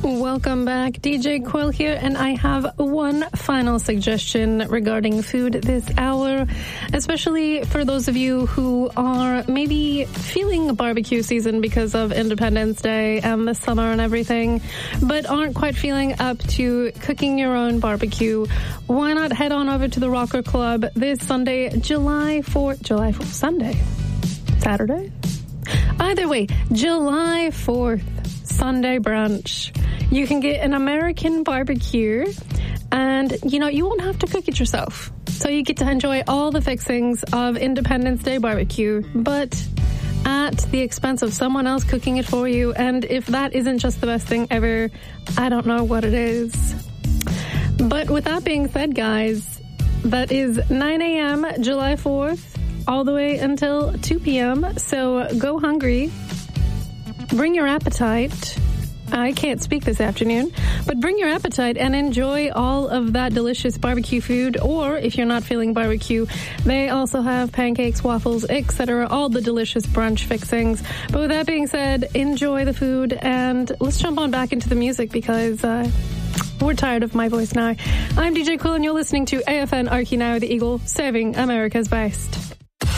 Welcome back. DJ Quill here, and I have one final suggestion regarding food this hour, especially for those of you who are maybe feeling barbecue season because of Independence Day and the summer and everything, but aren't quite feeling up to cooking your own barbecue. Why not head on over to the Rocker Club this Sunday, July 4th, Sunday? Saturday? Either way, July 4th, Sunday brunch. You can get an American barbecue and, you won't have to cook it yourself. So you get to enjoy all the fixings of Independence Day barbecue, but at the expense of someone else cooking it for you. And if that isn't just the best thing ever, I don't know what it is. But with that being said, guys, that is 9 a.m. July 4th all the way until 2 p.m. So go hungry. Bring your appetite. I can't speak this afternoon, but bring your appetite and enjoy all of that delicious barbecue food. Or if you're not feeling barbecue, they also have pancakes, waffles, etc., all the delicious brunch fixings. But with that being said, enjoy the food, and let's jump on back into the music because we're tired of my voice now. I'm DJ Quill, and you're listening to AFN Archie Now, the Eagle, serving America's best.